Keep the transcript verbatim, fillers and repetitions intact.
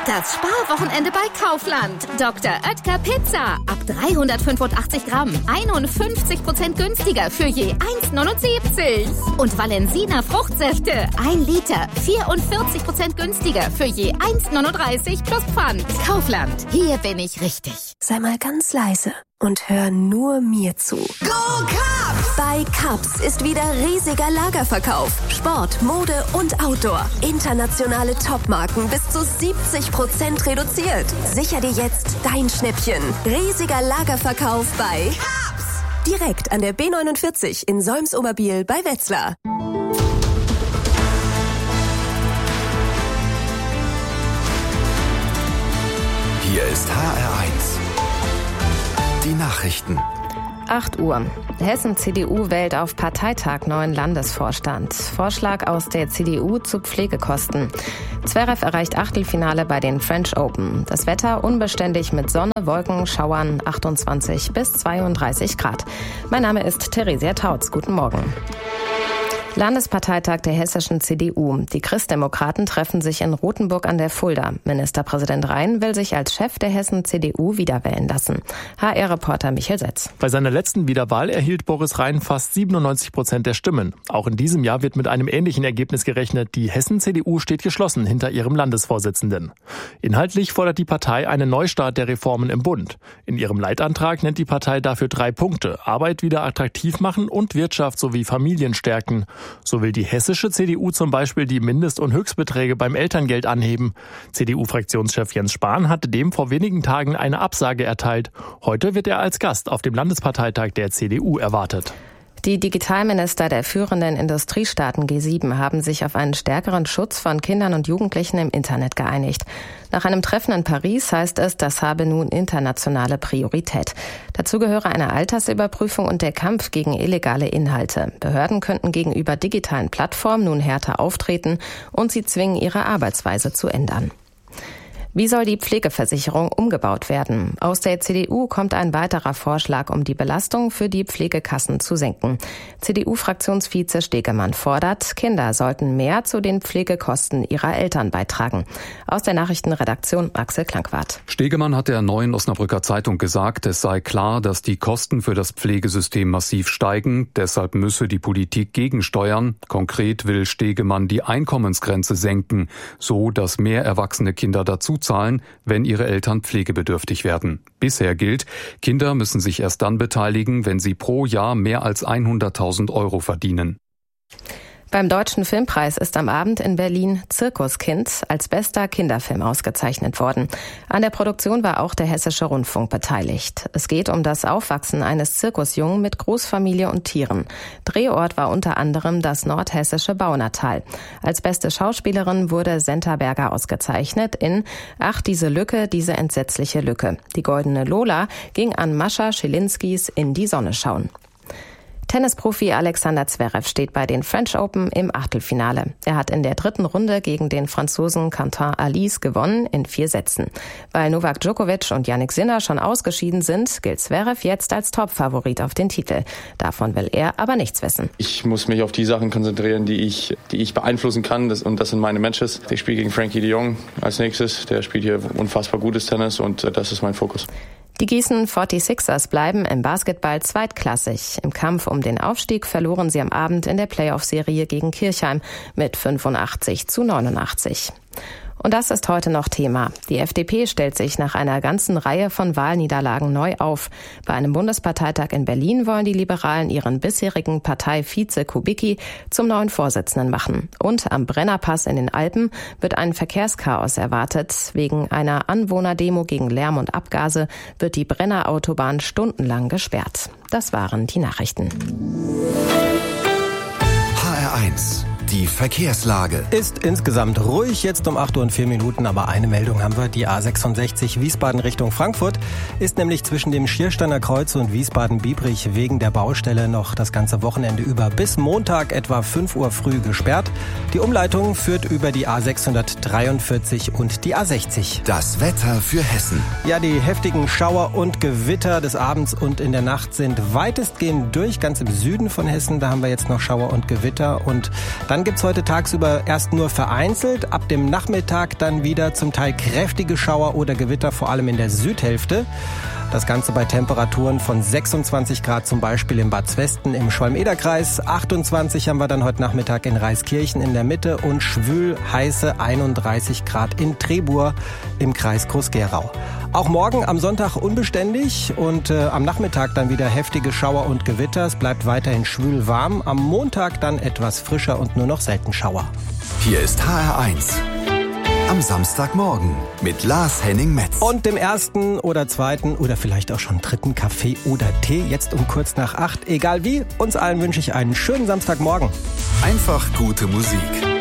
Das Sparwochenende bei Kaufland. Doktor Oetker Pizza. Ab dreihundertfünfundachtzig Gramm. einundfünfzig Prozent günstiger für je eins neunundsiebzig. Und Valensina Fruchtsäfte. ein Liter. vierundvierzig Prozent günstiger für je eins neununddreißig plus Pfand. Kaufland. Hier bin ich richtig. Sei mal ganz leise und hör nur mir zu. Go Cubs! Bei Cubs ist wieder riesiger Lagerverkauf. Sport, Mode und Outdoor. Internationale Topmarken bis zu siebzig Prozent reduziert. Sicher dir jetzt dein Schnäppchen. Riesiger Lagerverkauf bei Cubs! Direkt an der B neunundvierzig in Solms-Oberbiel bei Wetzlar. Hier ist H R eins. Die Nachrichten. acht Uhr. Hessen-C D U wählt auf Parteitag neuen Landesvorstand. Vorschlag aus der C D U zu Pflegekosten. Zverev erreicht Achtelfinale bei den French Open. Das Wetter unbeständig mit Sonne, Wolken, Schauern, achtundzwanzig bis zweiunddreißig Grad. Mein Name ist Theresia Tautz. Guten Morgen. Landesparteitag der hessischen C D U. Die Christdemokraten treffen sich in Rothenburg an der Fulda. Ministerpräsident Rhein will sich als Chef der Hessen-C D U wiederwählen lassen. H R-Reporter Michael Setz. Bei seiner letzten Wiederwahl erhielt Boris Rhein fast siebenundneunzig Prozent der Stimmen. Auch in diesem Jahr wird mit einem ähnlichen Ergebnis gerechnet. Die Hessen-C D U steht geschlossen hinter ihrem Landesvorsitzenden. Inhaltlich fordert die Partei einen Neustart der Reformen im Bund. In ihrem Leitantrag nennt die Partei dafür drei Punkte: Arbeit wieder attraktiv machen und Wirtschaft sowie Familien stärken. So will die hessische C D U zum Beispiel die Mindest- und Höchstbeträge beim Elterngeld anheben. C D U-Fraktionschef Jens Spahn hatte dem vor wenigen Tagen eine Absage erteilt. Heute wird er als Gast auf dem Landesparteitag der C D U erwartet. Die Digitalminister der führenden Industriestaaten G sieben haben sich auf einen stärkeren Schutz von Kindern und Jugendlichen im Internet geeinigt. Nach einem Treffen in Paris heißt es, das habe nun internationale Priorität. Dazu gehöre eine Altersüberprüfung und der Kampf gegen illegale Inhalte. Behörden könnten gegenüber digitalen Plattformen nun härter auftreten und sie zwingen, ihre Arbeitsweise zu ändern. Wie soll die Pflegeversicherung umgebaut werden? Aus der C D U kommt ein weiterer Vorschlag, um die Belastung für die Pflegekassen zu senken. C D U-Fraktionsvize Stegemann fordert, Kinder sollten mehr zu den Pflegekosten ihrer Eltern beitragen. Aus der Nachrichtenredaktion Axel Klankwart. Stegemann hat der Neuen Osnabrücker Zeitung gesagt, es sei klar, dass die Kosten für das Pflegesystem massiv steigen. Deshalb müsse die Politik gegensteuern. Konkret will Stegemann die Einkommensgrenze senken, so dass mehr erwachsene Kinder dazu zahlen, wenn ihre Eltern pflegebedürftig werden. Bisher gilt, Kinder müssen sich erst dann beteiligen, wenn sie pro Jahr mehr als hunderttausend Euro verdienen. Beim Deutschen Filmpreis ist am Abend in Berlin Zirkuskind als bester Kinderfilm ausgezeichnet worden. An der Produktion war auch der Hessische Rundfunk beteiligt. Es geht um das Aufwachsen eines Zirkusjungen mit Großfamilie und Tieren. Drehort war unter anderem das nordhessische Baunatal. Als beste Schauspielerin wurde Senta Berger ausgezeichnet in Ach, diese Lücke, diese entsetzliche Lücke. Die Goldene Lola ging an Mascha Schilinskis In die Sonne schauen. Tennisprofi Alexander Zverev steht bei den French Open im Achtelfinale. Er hat in der dritten Runde gegen den Franzosen Quentin Alice gewonnen in vier Sätzen. Weil Novak Djokovic und Jannik Sinner schon ausgeschieden sind, gilt Zverev jetzt als Topfavorit auf den Titel. Davon will er aber nichts wissen. Ich muss mich auf die Sachen konzentrieren, die ich, die ich beeinflussen kann. Das, und das sind meine Matches. Ich spiele gegen Frankie de Jong als nächstes. Der spielt hier unfassbar gutes Tennis und das ist mein Fokus. Die Gießen forty-sixers bleiben im Basketball zweitklassig. Im Kampf um den Aufstieg verloren sie am Abend in der Playoff-Serie gegen Kirchheim mit fünfundachtzig zu neunundachtzig. Und das ist heute noch Thema. Die F D P stellt sich nach einer ganzen Reihe von Wahlniederlagen neu auf. Bei einem Bundesparteitag in Berlin wollen die Liberalen ihren bisherigen Parteivize Kubicki zum neuen Vorsitzenden machen. Und am Brennerpass in den Alpen wird ein Verkehrschaos erwartet. Wegen einer Anwohnerdemo gegen Lärm und Abgase wird die Brennerautobahn stundenlang gesperrt. Das waren die Nachrichten. H R eins. Die Verkehrslage. Ist insgesamt ruhig, jetzt um acht Uhr und vier Minuten, aber eine Meldung haben wir. Die A sechsundsechzig Wiesbaden Richtung Frankfurt ist nämlich zwischen dem Schiersteiner Kreuz und Wiesbaden-Biebrich wegen der Baustelle noch das ganze Wochenende über bis Montag etwa fünf Uhr früh gesperrt. Die Umleitung führt über die A sechshundertdreiundvierzig und die A sechzig. Das Wetter für Hessen. Ja, die heftigen Schauer und Gewitter des Abends und in der Nacht sind weitestgehend durch, ganz im Süden von Hessen. Da haben wir jetzt noch Schauer und Gewitter und dann Dann gibt's heute tagsüber erst nur vereinzelt, ab dem Nachmittag dann wieder zum Teil kräftige Schauer oder Gewitter, vor allem in der Südhälfte. Das Ganze bei Temperaturen von sechsundzwanzig Grad zum Beispiel im Bad Zwesten im Schwalm-Eder-Kreis. achtundzwanzig haben wir dann heute Nachmittag in Reiskirchen in der Mitte und schwül heiße einunddreißig Grad in Trebur im Kreis Groß-Gerau. Auch morgen am Sonntag unbeständig und äh, am Nachmittag dann wieder heftige Schauer und Gewitter. Es bleibt weiterhin schwül warm. Am Montag dann etwas frischer und nur noch selten Schauer. Hier ist H R eins. Am Samstagmorgen mit Lars Henning-Metz. Und dem ersten oder zweiten oder vielleicht auch schon dritten Kaffee oder Tee, jetzt um kurz nach acht. Egal wie, uns allen wünsche ich einen schönen Samstagmorgen. Einfach gute Musik.